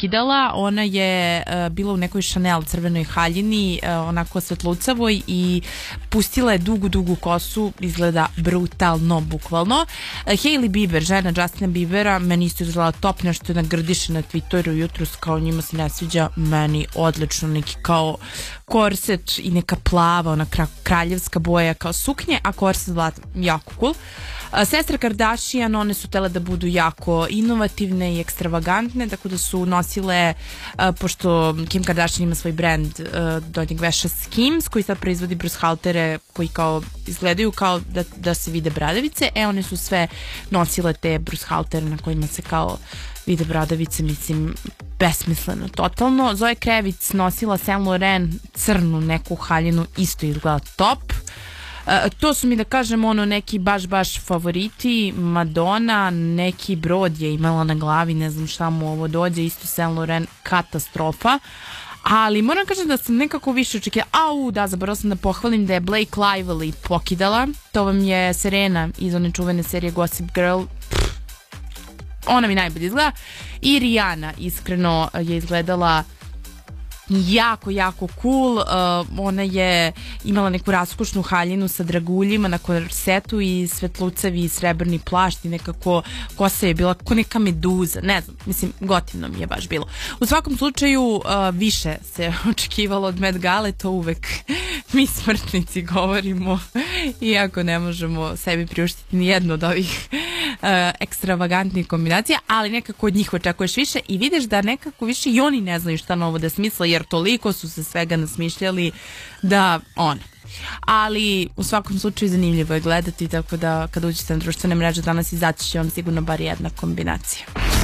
pokidala. Ona je bila u nekoj Chanel crvenoj haljini, onako svetlucavoj, i pustila je dugu kosu, izgleda brutalno, bukvalno. Hailey Bieber, žena Justina Biebera, meni isto izgledala top, nešto je nagrdiše na Twitteru jutros, kao njima se ne sviđa, meni odlično, neki kao korset i neka plava, ona kraljevska boja kao suknje, a korset zlatan, jako cool. Sestra Kardashian, one su tele da budu jako inovativne i ekstravagantne, tako da su nosile, pošto Kim Kardashian ima svoj brand donjeg veša Skims, koji sad proizvodi brushaltere koji kao izgledaju kao da se vide bradavice, one su sve nosile te brushaltere na kojima se kao vide bradavice, mislim, besmisleno, totalno. Zoe Kravitz nosila Saint Laurent crnu neku haljinu, isto izgleda top. To su mi, da kažem, neki baš favoriti. Madonna, neki brod je imala na glavi, ne znam šta mu ovo dođe, isto Saint Laurent, katastrofa. Ali moram kažem da sam nekako više očekivala. Da, zaboravila sam da pohvalim da je Blake Lively pokidala. To vam je Serena iz one čuvene serije Gossip Girl. Ona mi najbolje izgleda. I Rihanna iskreno je izgledala jako cool. Ona je imala neku raskošnu haljinu sa draguljima na korsetu i svetlucavi srebrni plašt i nekako kosa je bila kao neka meduza, ne znam, mislim, gotivno mi je baš bilo. U svakom slučaju više se očekivalo od Met Gale, to uvek mi smrtnici govorimo, iako ne možemo sebi priuštiti ni jednu od ovih ekstravagantnih kombinacija, ali nekako od njih očekuješ više i vidiš da nekako više i oni ne znaju šta novo da smisle, jer toliko su se svega nasmišljali da ali u svakom slučaju zanimljivo je gledati, tako da kad uđete na društvene mreže danas izaći će vam sigurno bar jedna kombinacija.